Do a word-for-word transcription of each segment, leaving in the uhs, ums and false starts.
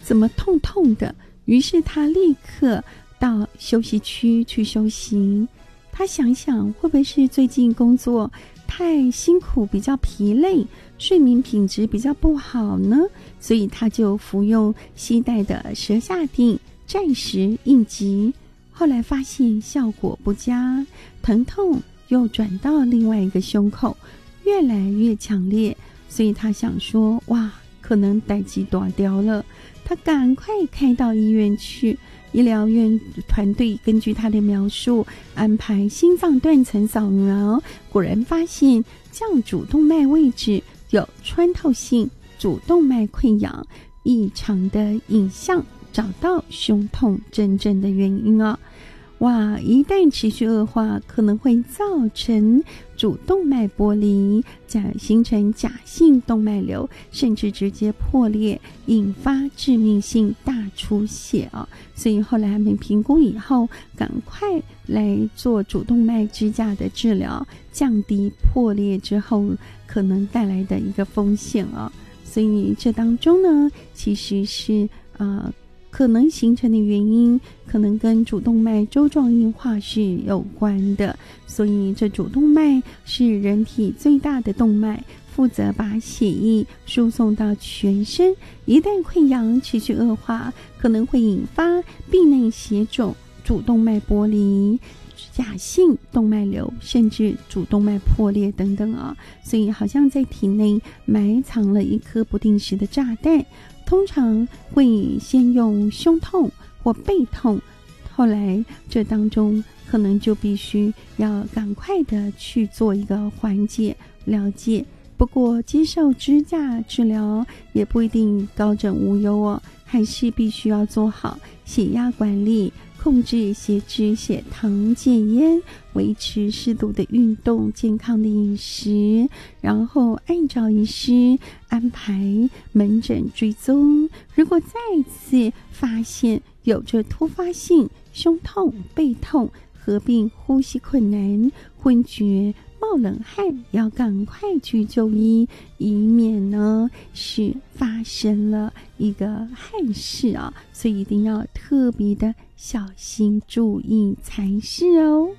怎么痛痛的？于是他立刻到休息区去休息。他想想，会不会是最近工作太辛苦，比较疲累，睡眠品质比较不好呢？所以他就服用西带的舌下定，暂时应急。后来发现效果不佳，疼痛又转到另外一个胸口，越来越强烈。所以他想说，哇，可能代志大条了。他赶快开到医院去。医疗院团队根据他的描述安排心脏断层扫描，果然发现降主动脉位置有穿透性主动脉溃疡异常的影像，找到胸痛真正的原因啊！哇，一旦持续恶化，可能会造成主动脉剥离，假形成假性动脉瘤，甚至直接破裂，引发致命性大出血啊！所以后来他们评估以后，赶快来做主动脉支架的治疗，降低破裂之后可能带来的一个风险啊！所以这当中呢，其实是呃。可能形成的原因可能跟主动脉粥状硬化是有关的，所以这主动脉是人体最大的动脉，负责把血液输送到全身。一旦溃疡持续恶化，可能会引发壁内血肿、主动脉剥离、假性动脉瘤，甚至主动脉破裂等等啊。所以好像在体内埋藏了一颗不定时的炸弹。通常会先用胸痛或背痛，后来这当中可能就必须要赶快的去做一个缓解了解。不过接受支架治疗也不一定高枕无忧哦，还是必须要做好血压管理，控制血脂、血糖，戒烟，维持适度的运动，健康的饮食，然后按照医师安排门诊追踪。如果再次发现有着突发性胸痛、背痛，合并呼吸困难、昏厥、冒冷汗，要赶快去就医，以免呢是发生了一个憾事啊！所以一定要特别的小心注意才是哦。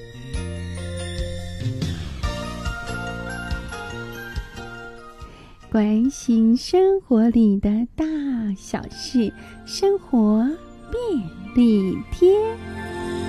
关心生活里的大小事，生活便利贴。